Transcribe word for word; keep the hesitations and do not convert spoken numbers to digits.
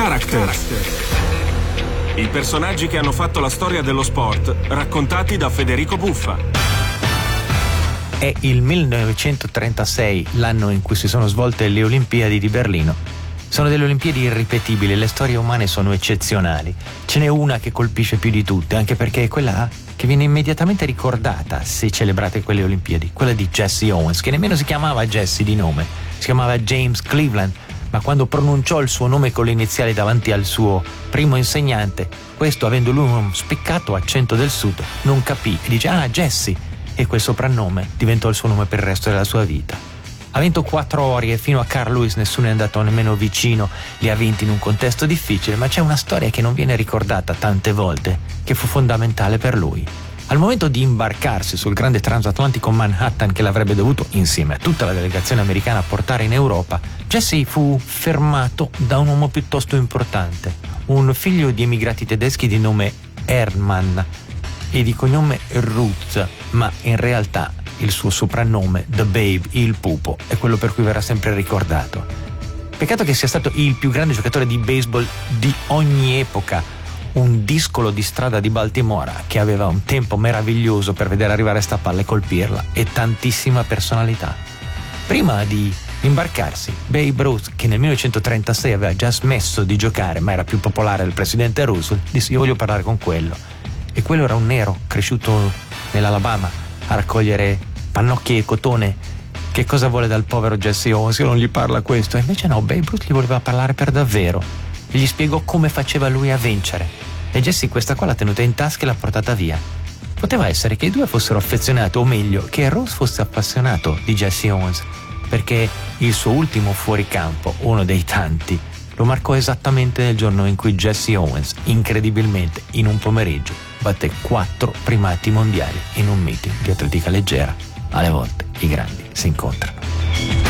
Characters. I personaggi che hanno fatto la storia dello sport, raccontati da Federico Buffa. È il millenovecentotrentasei l'anno in cui si sono svolte le Olimpiadi di Berlino. Sono delle Olimpiadi irripetibili, le storie umane sono eccezionali. Ce n'è una che colpisce più di tutte, anche perché è quella che viene immediatamente ricordata se celebrate quelle Olimpiadi, quella di Jesse Owens, che nemmeno si chiamava Jesse di nome, si chiamava James Cleveland, ma quando pronunciò il suo nome con le iniziali davanti al suo primo insegnante, questo, avendo lui un spiccato accento del sud, non capì e dice ah Jesse, e quel soprannome diventò il suo nome per il resto della sua vita. Ha vinto quattro ori e fino a Carl Lewis nessuno è andato nemmeno vicino, li ha vinti in un contesto difficile, ma c'è una storia che non viene ricordata tante volte, che fu fondamentale per lui. Al momento di imbarcarsi sul grande transatlantico Manhattan che l'avrebbe dovuto, insieme a tutta la delegazione americana, portare in Europa, Jesse fu fermato da un uomo piuttosto importante, un figlio di emigrati tedeschi di nome Hermann e di cognome Ruth, ma in realtà il suo soprannome, The Babe, il pupo, è quello per cui verrà sempre ricordato. Peccato che sia stato il più grande giocatore di baseball di ogni epoca, un discolo di strada di Baltimora che aveva un tempo meraviglioso per vedere arrivare sta palla e colpirla, e tantissima personalità. Prima di imbarcarsi, Babe Ruth, che nel millenovecentotrentasei aveva già smesso di giocare ma era più popolare del presidente Roosevelt, disse io voglio parlare con quello. E quello era un nero cresciuto nell'Alabama a raccogliere pannocchie e cotone. Che cosa vuole dal povero Jesse Owens? Io non gli parla questo. E invece no, Babe Ruth gli voleva parlare per davvero e gli spiegò come faceva lui a vincere. E Jesse questa qua l'ha tenuta in tasca e l'ha portata via. Poteva essere che i due fossero affezionati, o meglio, che Rose fosse appassionato di Jesse Owens, perché il suo ultimo fuoricampo, uno dei tanti, lo marcò esattamente nel giorno in cui Jesse Owens, incredibilmente, in un pomeriggio, batté quattro primati mondiali in un meeting di atletica leggera. Alle volte i grandi si incontrano.